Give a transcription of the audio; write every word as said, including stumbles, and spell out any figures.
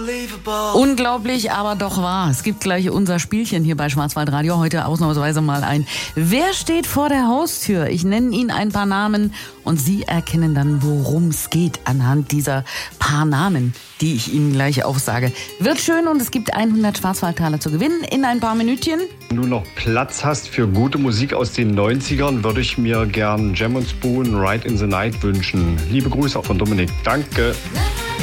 Unglaublich, aber doch wahr. Es gibt gleich unser Spielchen hier bei Schwarzwaldradio. Heute ausnahmsweise mal ein Wer steht vor der Haustür? Ich nenne Ihnen ein paar Namen und Sie erkennen dann, worum es geht anhand dieser paar Namen, die ich Ihnen gleich aufsage. Wird schön und es gibt hundert Schwarzwaldtaler zu gewinnen in ein paar Minütchen. Wenn du noch Platz hast für gute Musik aus den neunzigern, würde ich mir gern Jam and Spoon, Ride in the Night wünschen. Liebe Grüße auch von Dominik. Danke.